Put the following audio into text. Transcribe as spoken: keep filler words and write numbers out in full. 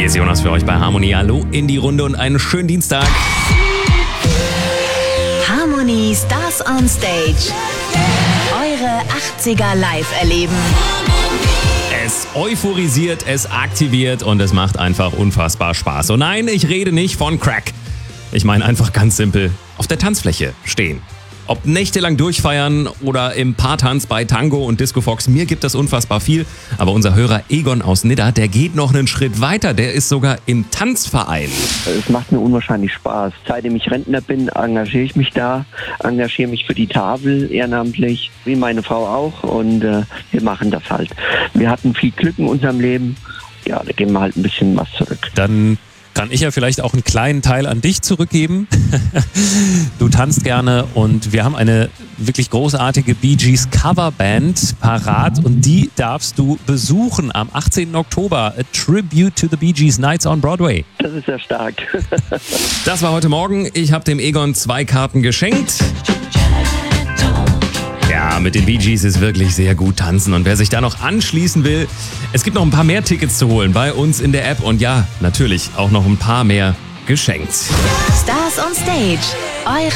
Hier ist Jonas für euch bei Harmony. Hallo in die Runde und einen schönen Dienstag. Harmony Stars on Stage. Eure achtziger live erleben. Es euphorisiert, es aktiviert und es macht einfach unfassbar Spaß. Und nein, ich rede nicht von Crack. Ich meine einfach ganz simpel, auf der Tanzfläche stehen. Ob nächtelang durchfeiern oder im Paartanz bei Tango und Disco Fox, mir gibt das unfassbar viel. Aber unser Hörer Egon aus Nidda, der geht noch einen Schritt weiter. Der ist sogar im Tanzverein. Es macht mir unwahrscheinlich Spaß. Seitdem ich Rentner bin, engagiere ich mich da, engagiere mich für die Tafel ehrenamtlich, wie meine Frau auch. Und äh, wir machen das halt. Wir hatten viel Glück in unserem Leben. Ja, da geben wir halt ein bisschen was zurück. Dann kann ich ja vielleicht auch einen kleinen Teil an dich zurückgeben. Du tanzt gerne und wir haben eine wirklich großartige Bee Gees Coverband parat und die darfst du besuchen am achtzehnten Oktober. A Tribute to the Bee Gees Nights on Broadway. Das ist ja stark. Das war heute Morgen. Ich habe dem Egon zwei Karten geschenkt. Ja, mit den Bee Gees ist wirklich sehr gut tanzen. Und wer sich da noch anschließen will, es gibt noch ein paar mehr Tickets zu holen bei uns in der App. Und ja, natürlich auch noch ein paar mehr geschenkt. Stars on Stage. Eure